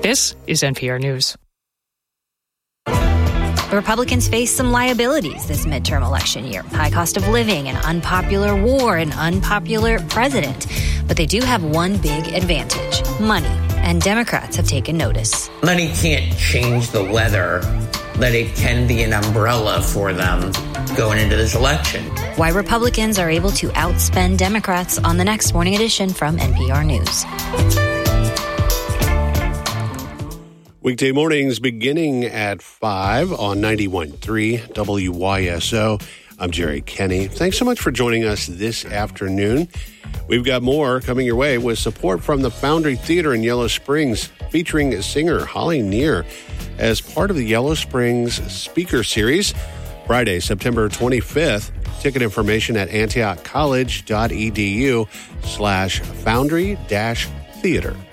This is NPR News. Republicans face some liabilities this midterm election year. High cost of living, an unpopular war, an unpopular president. But they do have one big advantage: money. And Democrats have taken notice. Money can't change the weather, but it can be an umbrella for them going into this election. Why Republicans are able to outspend Democrats on the next Morning Edition from NPR News. Weekday mornings beginning at 5 on 91.3 WYSO. I'm Jerry Kenny. Thanks so much for joining us this afternoon. We've got more coming your way with support from the Foundry Theater in Yellow Springs, featuring singer Holly Near as part of the Yellow Springs Speaker Series. Friday, September 25th. Ticket information at antiochcollege.edu/foundry-theater.